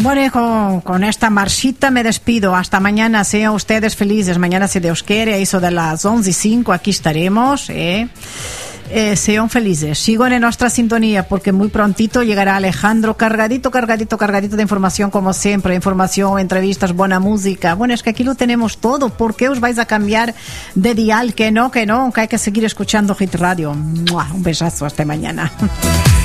Bueno, con esta marchita me despido. Hasta mañana. Sean ustedes felices. Mañana, si Dios quiere, a eso de las 11:05 aquí estaremos. Sean felices. Sigan en nuestra sintonía porque muy prontito llegará Alejandro cargadito de información como siempre. Información, entrevistas, buena música. Bueno, es que aquí lo tenemos todo. ¿Por qué os vais a cambiar de dial? Que no, que hay que seguir escuchando Hit Radio. ¡Mua! Un besazo. Hasta mañana.